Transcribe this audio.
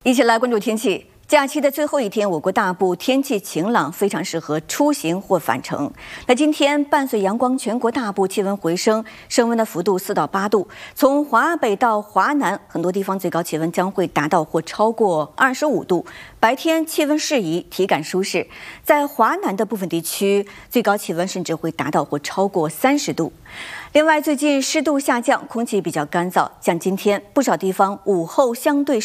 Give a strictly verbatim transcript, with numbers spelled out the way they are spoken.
一起来关注天气。假期的最后一天，我国大部天气晴朗，非常适合出行或返程。那今天伴随阳光，全国大部气温回升，升温的幅度四到八度。从华北到华南，很多地方最高气温将会达到或超过二十五度。白天气温适宜，体感舒适。在华南的部分地区，最高气温甚至会达到或超过三十度。另外，最近湿度下降，空气比较干燥，像今天不少地方午后相对